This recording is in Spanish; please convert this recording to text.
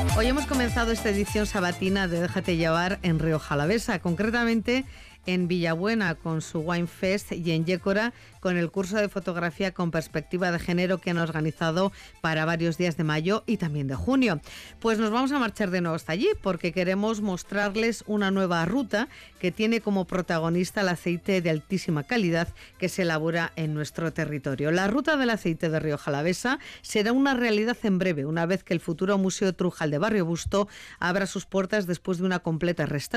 Hoy hemos comenzado esta edición sabatina de Déjate llevar en Rioja Alavesa, concretamente en Villabuena con su Wine Fest y en Yécora con el curso de fotografía con perspectiva de género que han organizado para varios días de mayo y también de junio. Pues nos vamos a marchar de nuevo hasta allí porque queremos mostrarles una nueva ruta que tiene como protagonista el aceite de altísima calidad que se elabora en nuestro territorio. La ruta del aceite de Rioja Alavesa será una realidad en breve, una vez que el futuro Museo Trujal de Barrio Busto abra sus puertas después de una completa restauración